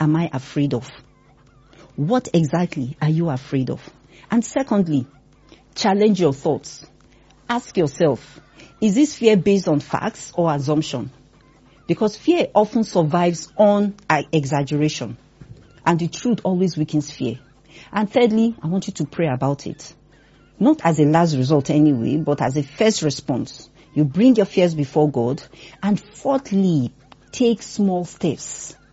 am I afraid of? What exactly are you afraid of? And secondly, challenge your thoughts. Ask yourself, is this fear based on facts or assumption? Because fear often survives on exaggeration, and the truth always weakens fear. And thirdly, I want you to pray about it. Not as a last result anyway, but as a first response. You bring your fears before God. And fourthly, take small steps.